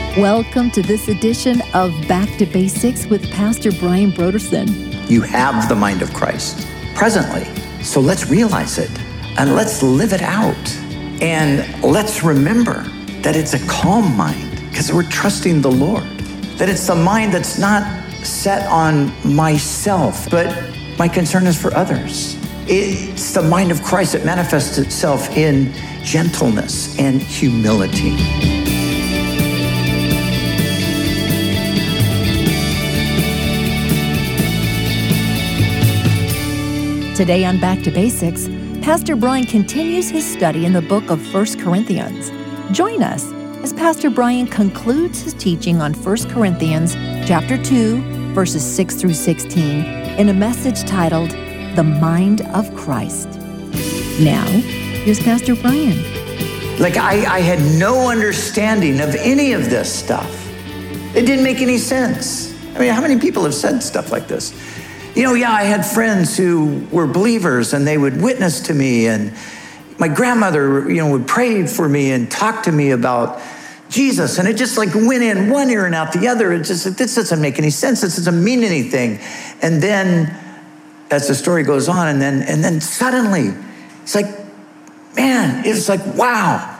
Welcome to this edition of Back to Basics with Pastor Brian Brodersen. You have the mind of Christ presently. So let's realize it and let's live it out. And let's remember that it's a calm mind because we're trusting the Lord. That it's the mind that's not set on myself, but my concern is for others. It's the mind of Christ that manifests itself in gentleness and humility. Today on Back to Basics, Pastor Brian continues his study in the book of 1 Corinthians. Join us as Pastor Brian concludes his teaching on 1 Corinthians chapter 2, verses 6 through 16, in a message titled, The Mind of Christ. Now, here's Pastor Brian. I had no understanding of any of this stuff. It didn't make any sense. I mean, how many people have said stuff like this? I had friends who were believers and they would witness to me, and my grandmother, would pray for me and talk to me about Jesus, and it just went in one ear and out the other. This doesn't make any sense. This doesn't mean anything. And then as the story goes on, and then suddenly it's wow.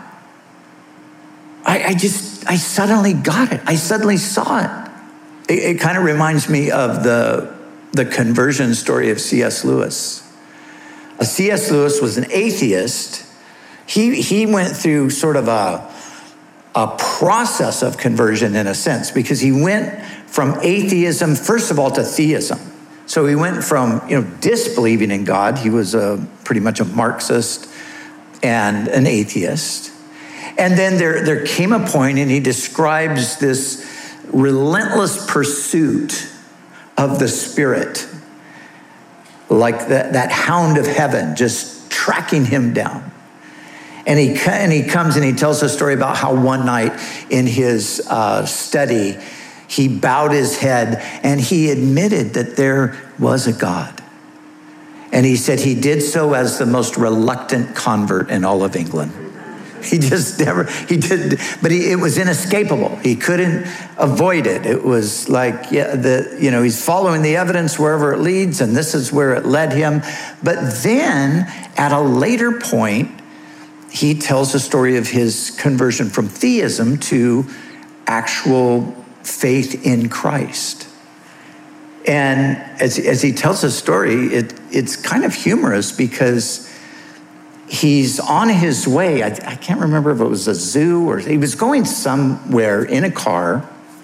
I suddenly got it. I suddenly saw it. It kind of reminds me of the conversion story of C.S. Lewis. C.S. Lewis was an atheist. He went through sort of a process of conversion in a sense, because he went from atheism, first of all, to theism. So he went from, disbelieving in God. He was pretty much a Marxist and an atheist. And then there came a point, and he describes this relentless pursuit of the Spirit, like that hound of heaven just tracking him down. And he comes and he tells a story about how one night in his study, he bowed his head and he admitted that there was a God. And he said he did so as the most reluctant convert in all of England. It was inescapable. He couldn't avoid it. It was he's following the evidence wherever it leads, and this is where it led him. But then at a later point, he tells the story of his conversion from theism to actual faith in Christ. And as he tells the story, it's kind of humorous because he's on his way. I can't remember if it was a zoo or he was going somewhere in a car.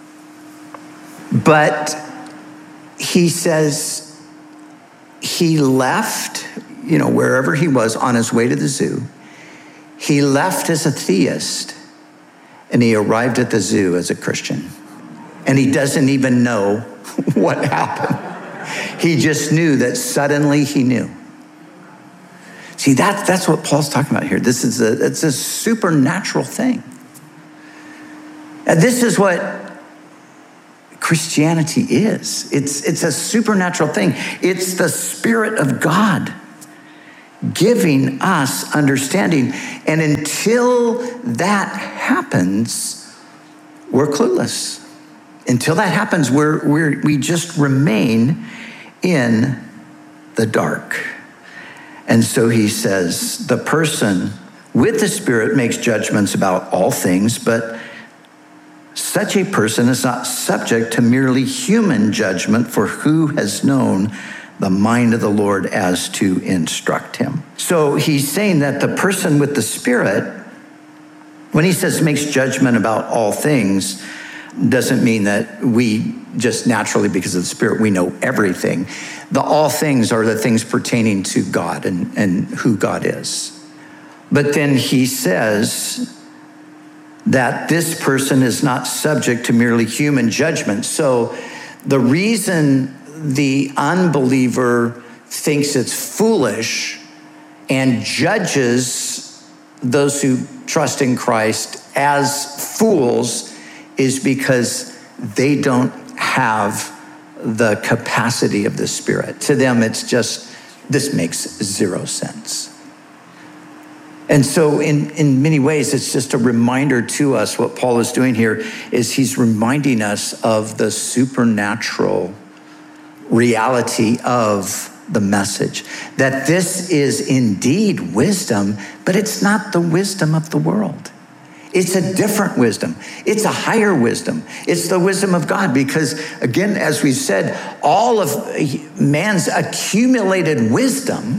But he says he left, wherever he was on his way to the zoo. He left as a theist and he arrived at the zoo as a Christian. And he doesn't even know what happened. He just knew that suddenly he knew. See, that's what Paul's talking about here. It's a supernatural thing. And this is what Christianity is. It's a supernatural thing. It's the Spirit of God giving us understanding. And until that happens, we're clueless. Until that happens, we just remain in the dark. And so he says, the person with the Spirit makes judgments about all things, but such a person is not subject to merely human judgment, for who has known the mind of the Lord as to instruct him? So he's saying that the person with the Spirit, when he says makes judgment about all things, doesn't mean that we just naturally, because of the Spirit, we know everything. The all things are the things pertaining to God and who God is. But then he says that this person is not subject to merely human judgment. So the reason the unbeliever thinks it's foolish and judges those who trust in Christ as fools is because they don't have the capacity of the Spirit. To them, it's just, this makes zero sense. And so in many ways, it's just a reminder to us. What Paul is doing here is he's reminding us of the supernatural reality of the message, that this is indeed wisdom, but it's not the wisdom of the world. It's a different wisdom. It's a higher wisdom. It's the wisdom of God because, again, as we've said, all of man's accumulated wisdom,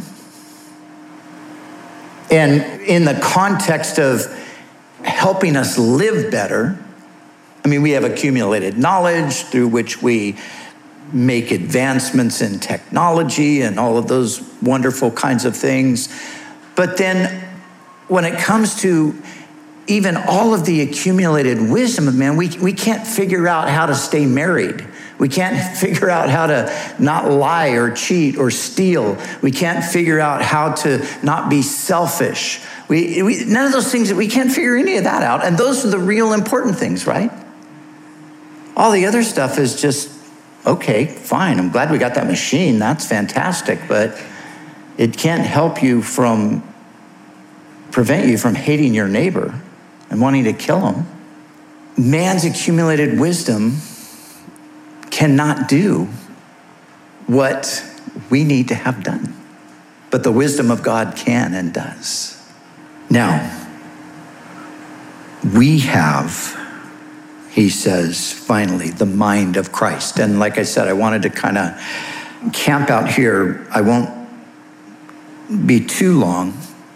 and in the context of helping us live better, I mean, we have accumulated knowledge through which we make advancements in technology and all of those wonderful kinds of things. But then when it comes to even all of the accumulated wisdom of man, we can't figure out how to stay married. We can't figure out how to not lie or cheat or steal. We can't figure out how to not be selfish. None of those things, we can't figure any of that out. And those are the real important things, right? All the other stuff is just, okay, fine. I'm glad we got that machine. That's fantastic. But it can't help you prevent you from hating your neighbor and wanting to kill him. Man's accumulated wisdom cannot do what we need to have done. But the wisdom of God can and does. Now, we have, he says, finally, the mind of Christ. And like I said, I wanted to kind of camp out here. I won't be too long.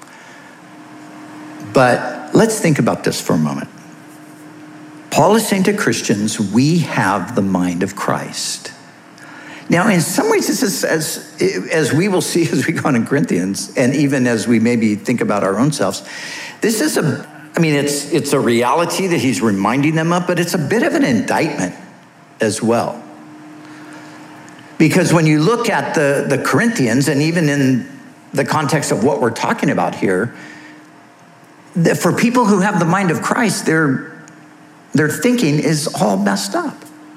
But let's think about this for a moment. Paul is saying to Christians, we have the mind of Christ. Now, in some ways, this is, as we will see as we go on in Corinthians, and even as we maybe think about our own selves, this is it's a reality that he's reminding them of, but it's a bit of an indictment as well. Because when you look at the Corinthians, and even in the context of what we're talking about here, for people who have the mind of Christ, their thinking is all messed up.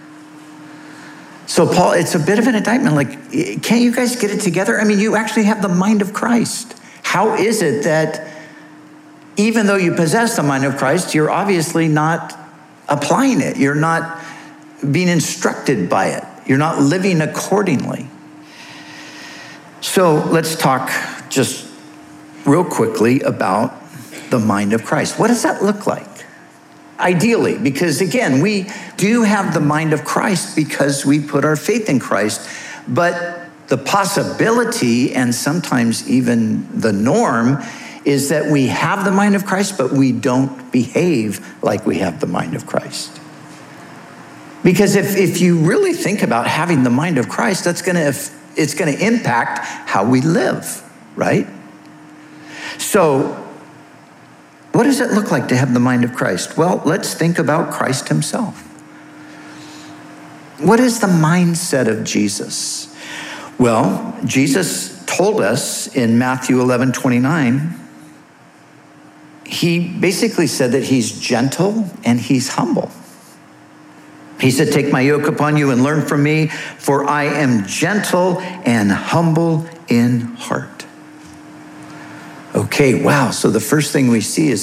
So Paul, it's a bit of an indictment, like, can't you guys get it together? I mean, you actually have the mind of Christ. How is it that even though you possess the mind of Christ, you're obviously not applying it? You're not being instructed by it. You're not living accordingly. So let's talk just real quickly about the mind of Christ. What does that look like? Ideally, because again, we do have the mind of Christ because we put our faith in Christ, but the possibility and sometimes even the norm is that we have the mind of Christ, but we don't behave like we have the mind of Christ. Because if you really think about having the mind of Christ, it's going to impact how we live, right? So what does it look like to have the mind of Christ? Well, let's think about Christ himself. What is the mindset of Jesus? Well, Jesus told us in Matthew 11:29, he basically said that he's gentle and he's humble. He said, take my yoke upon you and learn from me, for I am gentle and humble in heart. Okay, wow. So the first thing we see is